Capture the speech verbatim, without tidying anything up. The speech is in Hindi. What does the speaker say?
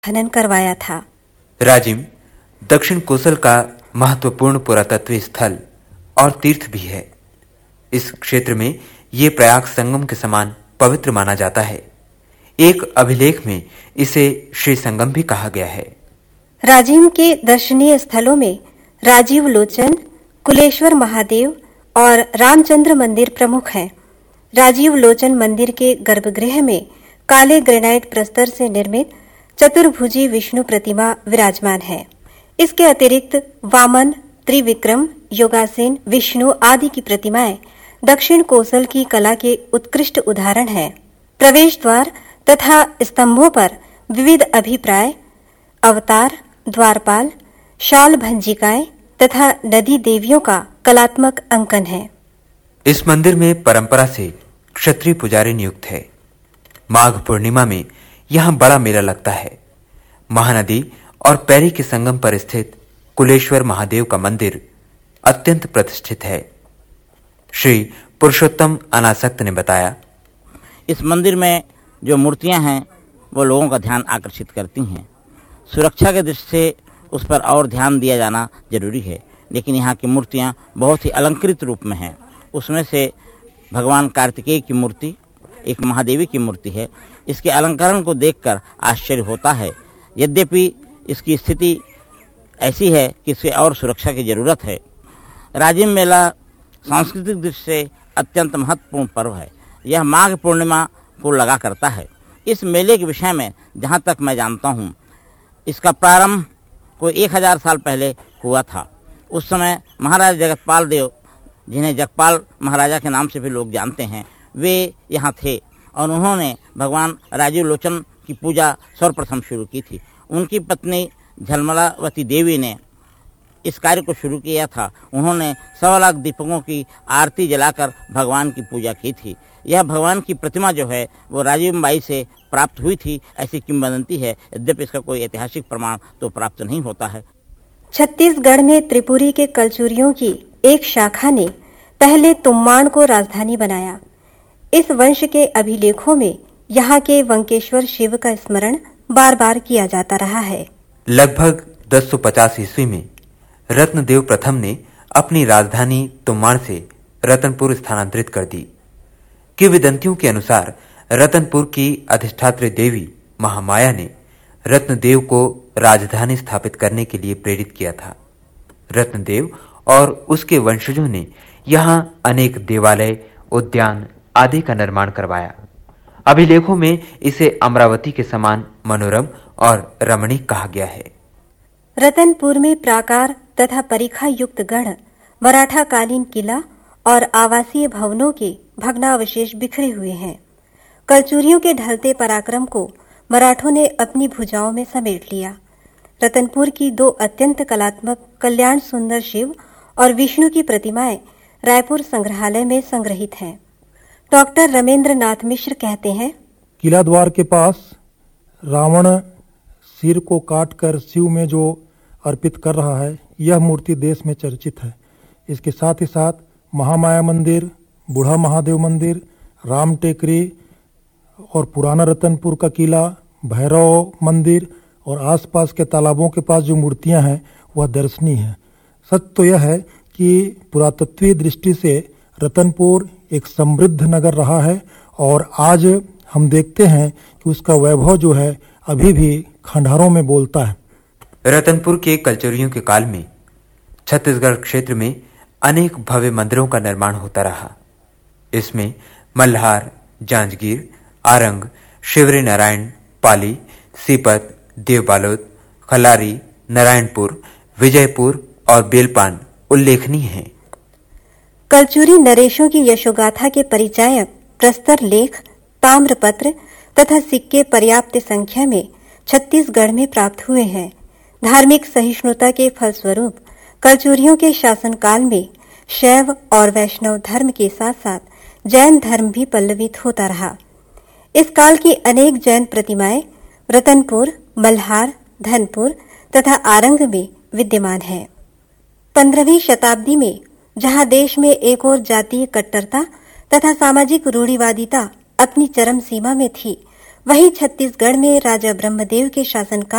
खनन करवाया था। राजिम दक्षिण कोसल का महत्वपूर्ण पुरातत्व स्थल और तीर्थ भी है। इस क्षेत्र में ये प्रयाग संगम के समान पवित्र माना जाता है। एक अभिलेख में इसे श्री संगम भी कहा गया है। राजिम के दर्शनीय स्थलों में राजीव लोचन, कुलेश्वर महादेव और रामचंद्र मंदिर प्रमुख हैं। राजीव लोचन मंदिर के गर्भगृह में काले ग्रेनाइट प्रस्तर से निर्मित चतुर्भुजी विष्णु प्रतिमा विराजमान है। इसके अतिरिक्त वामन, त्रिविक्रम, योगासेन, विष्णु आदि की प्रतिमाएं दक्षिण कोसल की कला के उत्कृष्ट उदाहरण हैं। प्रवेश द्वार तथा स्तंभों पर विविध अभिप्राय, अवतार, द्वारपाल, शाल भंजिकाएं तथा नदी देवियों का कलात्मक अंकन है। इस मंदिर में परंपरा से क्षत्रिय पुजारी नियुक्त है। माघ पूर्णिमा में यहाँ बड़ा मेला लगता है। महानदी और पैरी के संगम पर स्थित कुलेश्वर महादेव का मंदिर अत्यंत प्रतिष्ठित है। श्री पुरुषोत्तम अनासक्त ने बताया, इस मंदिर में जो मूर्तियां हैं वो लोगों का ध्यान आकर्षित करती हैं। सुरक्षा के दृष्टि से उस पर और ध्यान दिया जाना जरूरी है, लेकिन यहाँ की मूर्तियां बहुत ही अलंकृत रूप में हैं। उसमें से भगवान कार्तिकेय की मूर्ति, एक महादेवी की मूर्ति है। इसके अलंकरण को देखकर आश्चर्य होता है। यद्यपि इसकी स्थिति ऐसी है कि इसे और सुरक्षा की जरूरत है। राजिम मेला सांस्कृतिक दृष्टि से अत्यंत महत्वपूर्ण पर्व है। यह माघ पूर्णिमा को लगा करता है। इस मेले के विषय में जहाँ तक मैं जानता हूँ, इसका प्रारंभ कोई एक हजार साल पहले हुआ था। उस समय महाराज जगतपाल देव, जिन्हें जगपाल महाराजा के नाम से भी लोग जानते हैं, वे यहाँ थे और उन्होंने भगवान राजीव लोचन की पूजा सर्वप्रथम शुरू की थी। उनकी पत्नी झलमलावती देवी ने इस कार्य को शुरू किया था। उन्होंने सवा लाख दीपकों की आरती जलाकर भगवान की पूजा की थी। यह भगवान की प्रतिमा जो है वो राजीव बाई से प्राप्त हुई थी, ऐसी किंवदंती है। यद्यपि इसका कोई ऐतिहासिक प्रमाण तो प्राप्त नहीं होता है। छत्तीसगढ़ में त्रिपुरी के कलचुरियों की एक शाखा ने पहले तुम्माण को राजधानी बनाया। इस वंश के अभिलेखों में यहाँ के वंकेश्वर शिव का स्मरण बार बार किया जाता रहा है। लगभग दस सौ पचास ईस्वी में रत्नदेव प्रथम ने अपनी राजधानी तुम्माण से रतनपुर स्थानांतरित कर दी। किंवदंतियों के अनुसार रतनपुर की अधिष्ठात्री देवी महामाया ने रत्नदेव को राजधानी स्थापित करने के लिए प्रेरित किया था। रत्नदेव और उसके वंशजों ने यहाँ अनेक देवालय, उद्यान आदि का निर्माण करवाया। अभिलेखों में इसे अमरावती के समान मनोरम और रमणीक कहा गया है। रतनपुर में प्राकार तथा परिखा युक्त गढ़, मराठा कालीन किला और आवासीय भवनों के भग्नावशेष बिखरे हुए हैं। कलचुरियों के ढलते पराक्रम को मराठों ने अपनी भुजाओं में समेट लिया। रतनपुर की दो अत्यंत कलात्मक कल्याण सुंदर शिव और विष्णु की प्रतिमाएं रायपुर संग्रहालय में संग्रहित हैं। डॉक्टर रमेंद्र नाथ मिश्र कहते हैं, किला द्वार के पास रावण सिर को काटकर शिव में जो अर्पित कर रहा है, यह मूर्ति देश में चर्चित है। इसके साथ ही साथ महामाया मंदिर, बूढ़ा महादेव मंदिर, राम टेकरी और पुराना रतनपुर का किला, भैरव मंदिर और आसपास के तालाबों के पास जो मूर्तियां हैं वह दर्शनीय हैं। सत्य तो यह है कि पुरातत्वीय दृष्टि से रतनपुर एक समृद्ध नगर रहा है और आज हम देखते हैं कि उसका वैभव जो है अभी भी खंडहरों में बोलता है। रतनपुर के कलचुरियों के काल में छत्तीसगढ़ क्षेत्र में अनेक भव्य मंदिरों का निर्माण होता रहा। इसमें मल्हार, जांजगीर, आरंग, शिवरी नारायण, पाली, सीपत, देवबालोद, खलारी, नारायणपुर, विजयपुर और बेलपान उल्लेखनीय हैं। कलचुरी नरेशों की यशोगाथा के परिचायक प्रस्तर लेख, ताम्रपत्र तथा सिक्के पर्याप्त संख्या में छत्तीसगढ़ में प्राप्त हुए हैं। धार्मिक सहिष्णुता के फलस्वरूप कलचुरियों के शासनकाल में शैव और वैष्णव धर्म के साथ साथ जैन धर्म भी पल्लवित होता रहा। इस काल की अनेक जैन प्रतिमाएं रतनपुर, मल्हार, धनपुर तथा आरंग में विद्यमान है। पंद्रहवीं शताब्दी में जहां देश में एक और जातीय कट्टरता तथा सामाजिक रूढ़िवादिता अपनी चरम सीमा में थी, वहीं छत्तीसगढ़ में राजा ब्रह्मदेव के शासनकाल